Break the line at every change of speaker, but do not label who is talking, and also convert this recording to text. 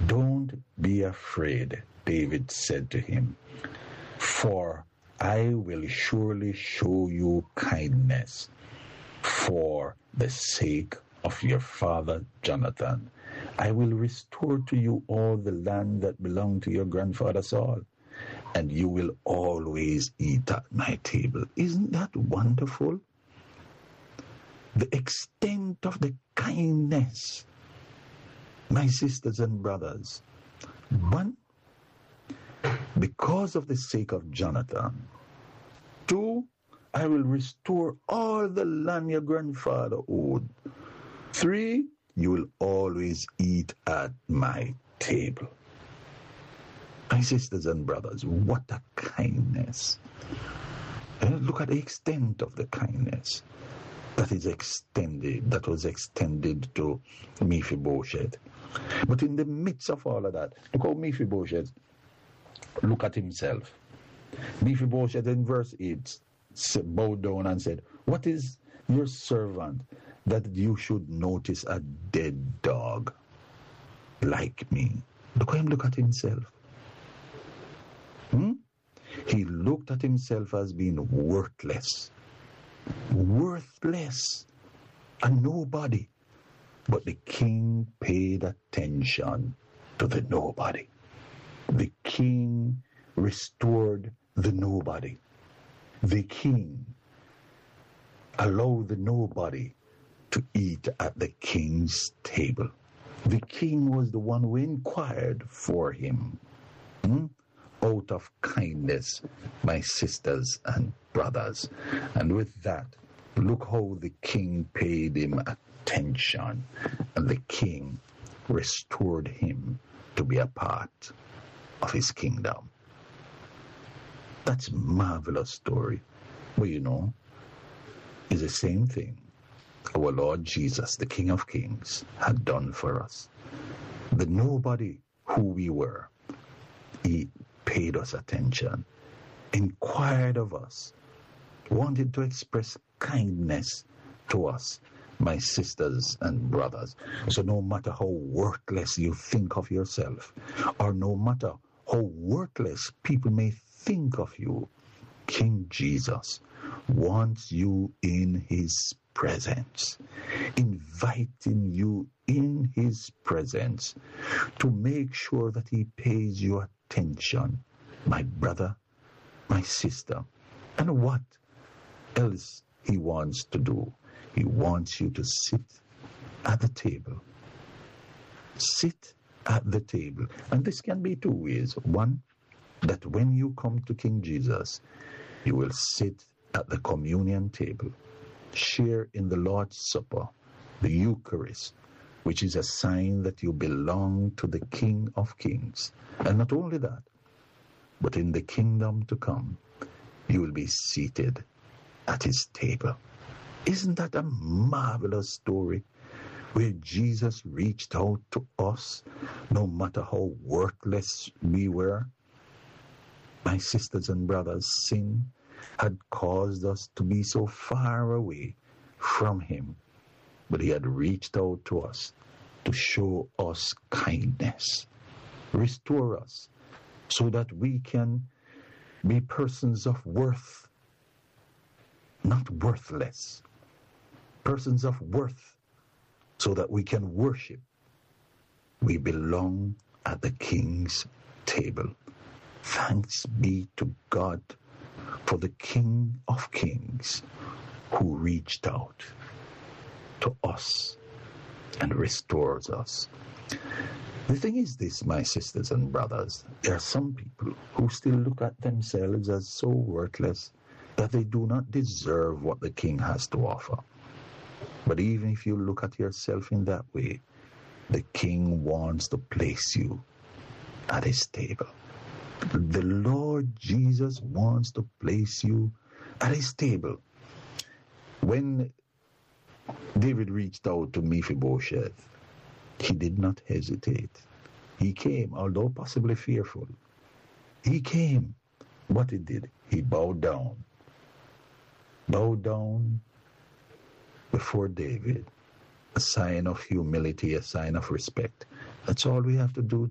Don't be afraid, David said to him, for I will surely show you kindness for the sake of your father Jonathan. I will restore to you all the land that belonged to your grandfather Saul, and you will always eat at my table. Isn't that wonderful? The extent of the kindness, my sisters and brothers. One, because of the sake of Jonathan. Two, I will restore all the land your grandfather owed. Three, you will always eat at my table. My sisters and brothers, what a kindness. And look at the extent of the kindness that was extended to Mephibosheth. But in the midst of all of that, look how Mephibosheth look at himself. Mephibosheth in verse 8 bowed down and said, what is your servant that you should notice a dead dog like me? Look how him look at himself. He looked at himself as being worthless, a nobody. But the king paid attention to the nobody. The king restored the nobody. The king allowed the nobody to eat at the king's table. The king was the one who inquired for him. Out of kindness, my sisters and brothers. And with that, look how the king paid him attention, and the king restored him to be a part of his kingdom. That's a marvelous story. But it's the same thing our Lord Jesus, the King of Kings, had done for us. The nobody who we were, he paid us attention, inquired of us, wanted to express kindness to us, my sisters and brothers. So no matter how worthless you think of yourself, or no matter how worthless people may think of you, King Jesus wants you in his presence, inviting you in his presence to make sure that he pays you attention, my brother, my sister. And what else he wants to do? He wants you to sit at the table. Sit at the table. And this can be two ways. One, that when you come to King Jesus, you will sit at the communion table, share in the Lord's Supper, the Eucharist, which is a sign that you belong to the King of Kings. And not only that, but in the kingdom to come, you will be seated at his table. Isn't that a marvelous story, where Jesus reached out to us no matter how worthless we were? My sisters and brothers, sin had caused us to be so far away from him, but he had reached out to us to show us kindness, restore us, so that we can be persons of worth, not worthless, persons of worth, so that we can worship. We belong at the King's table. Thanks be to God for the King of Kings who reached out to us and restores us. The thing is this, my sisters and brothers, there are some people who still look at themselves as so worthless that they do not deserve what the King has to offer. But even if you look at yourself in that way, the King wants to place you at his table. The Lord Jesus wants to place you at his table. When David reached out to Mephibosheth, he did not hesitate. He came, although possibly fearful. He came. What he did, he bowed down. Bowed down before David. A sign of humility, a sign of respect. That's all we have to do